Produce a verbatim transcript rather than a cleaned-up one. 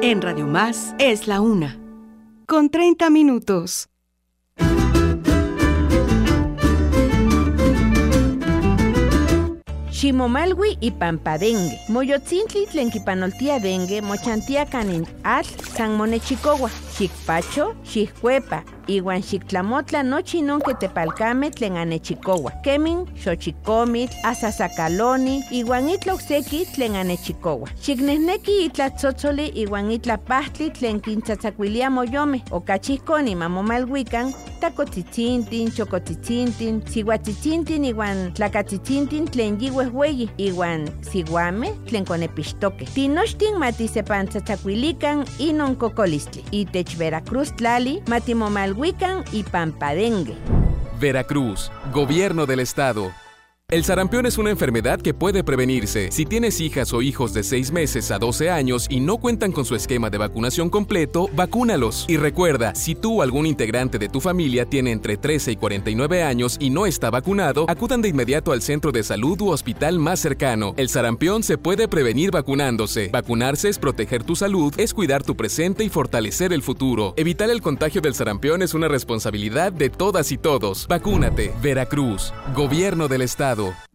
En Radio Más es la una. Con treinta minutos. Ximomalwi y Pampadengue. Moyotzintli tlen kipanoltia dengue, mochantia kanin atl san monechicowa. Xikpacho, xijcuepa, iwan xiktlamotla nochi non que tepalcame tlen anechicowa. Kemin, xochicomitl, asasacaloni, iwan itla okseki tlen anechicowa. Xiknehneki itla tzotzoli iwan itla pahtli tlen kintzatzakuilia moyome. Okachihkoni mamomalwikan, takotzitzintin, chokotzitzintin, sihuatzitzintin iwan tlakatzitzintin tlen yihuehweyi, iwan sihuame tlen konepixtoke. Tinochtin matisepantzatzakuilikan inon kokolistli. Itech Veracruz tlali, matimomalhuican y Pampadengue. Veracruz, Gobierno del Estado. El sarampión es una enfermedad que puede prevenirse. Si tienes hijas o hijos de seis meses a doce años y no cuentan con su esquema de vacunación completo, vacúnalos. Y recuerda, si tú o algún integrante de tu familia tiene entre trece y cuarenta y nueve años y no está vacunado, acudan de inmediato al centro de salud u hospital más cercano. El sarampión se puede prevenir vacunándose. Vacunarse es proteger tu salud, es cuidar tu presente y fortalecer el futuro. Evitar el contagio del sarampión es una responsabilidad de todas y todos. Vacúnate. Veracruz, Gobierno del Estado.